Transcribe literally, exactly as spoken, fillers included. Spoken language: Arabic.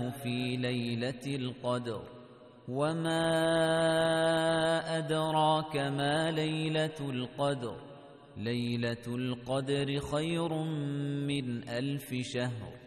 أنزلناه في ليلة القدر وما أدراك ما ليلة القدر ليلة القدر خير من ألف شهر